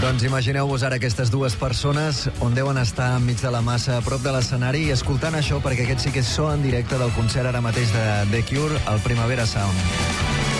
Doncs imagineu-vos ara aquestes dues persones on deuen estar enmig de la massa a prop de l'escenari i escoltant això, perquè aquest sí que és so en directe del concert ara mateix de The Cure al Primavera Sound.